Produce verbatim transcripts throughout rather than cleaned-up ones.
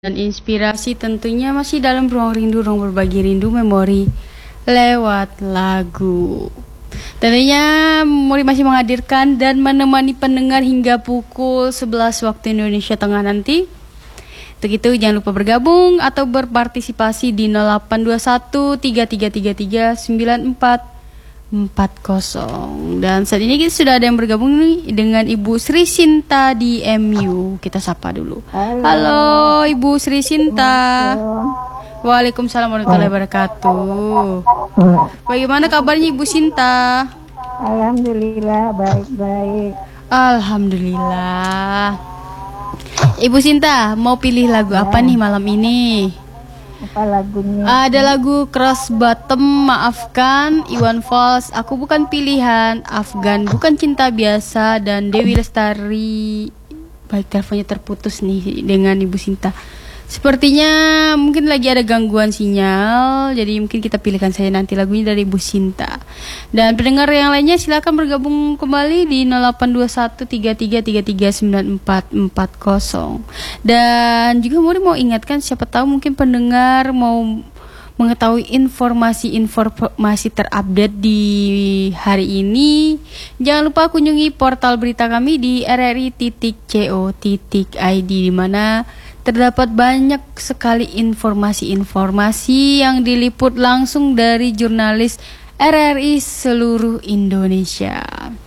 Dan inspirasi tentunya masih dalam ruang rindu, ruang berbagi rindu memori lewat lagu. Tentunya Memori masih menghadirkan dan menemani pendengar hingga pukul sebelas waktu Indonesia Tengah nanti. Untuk itu jangan lupa bergabung atau berpartisipasi di nol delapan dua satu tiga tiga tiga tiga sembilan empat empat nol. Dan saat ini kita sudah ada yang bergabung nih dengan Ibu Sri Sinta di M U. Kita sapa dulu. Halo, Halo Ibu Sri Sinta. Waalaikumsalam warahmatullahi wabarakatuh. Bagaimana kabarnya Ibu Sinta? Alhamdulillah baik-baik. Alhamdulillah. Ibu Sinta mau pilih lagu apa nih malam ini? Apa lagunya? Ada lagu Cross Bottom, Maafkan, Iwan Fals, Aku Bukan Pilihan, Afgan, Bukan Cinta Biasa, dan Dewi Lestari. Baik, teleponnya terputus nih dengan Ibu Sinta. Sepertinya mungkin lagi ada gangguan sinyal, jadi mungkin kita pilihkan saja nanti lagunya dari Ibu Sinta. Dan pendengar yang lainnya silakan bergabung kembali di nol delapan dua satu tiga tiga tiga tiga sembilan empat empat nol. Dan juga Mori mau ingatkan, siapa tahu mungkin pendengar mau mengetahui informasi-informasi terupdate di hari ini, jangan lupa kunjungi portal berita kami di r r i titik co titik i d, di mana terdapat banyak sekali informasi-informasi yang diliput langsung dari jurnalis R R I seluruh Indonesia.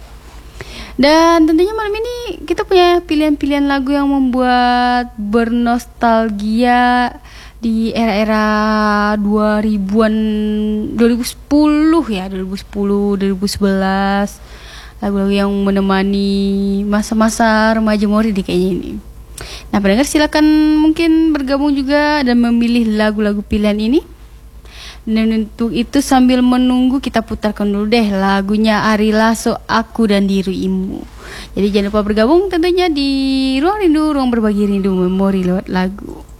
Dan tentunya malam ini kita punya pilihan-pilihan lagu yang membuat bernostalgia di era-era dua ribuan, dua ribu sepuluh ya, dua ribu sepuluh, dua ribu sebelas. Lagu-lagu yang menemani masa-masa remaja Mori di kayaknya ini. Nah, pendengar silakan mungkin bergabung juga dan memilih lagu-lagu pilihan ini. Dan untuk itu sambil menunggu kita putarkan dulu deh lagunya Ari Lasso, Aku dan Dirimu. Jadi jangan lupa bergabung tentunya di Ruang Rindu, ruang berbagi rindu memori lewat lagu.